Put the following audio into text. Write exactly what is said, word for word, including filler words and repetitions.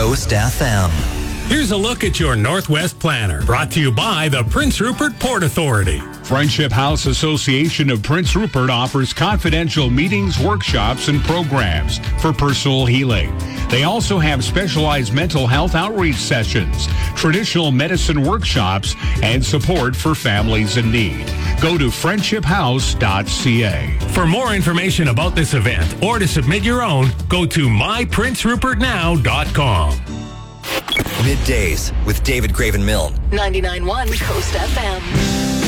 Coast F M. Here's a look at your Northwest Planner, brought to you by the Prince Rupert Port Authority. Friendship House Association of Prince Rupert offers confidential meetings, workshops, and programs for personal healing. They also have specialized mental health outreach sessions, traditional medicine workshops, and support for families in need. Go to friendship house dot c a. For more information about this event or to submit your own, go to my prince rupert now dot com. Middays with David Graven Milne. ninety-nine point one Coast F M.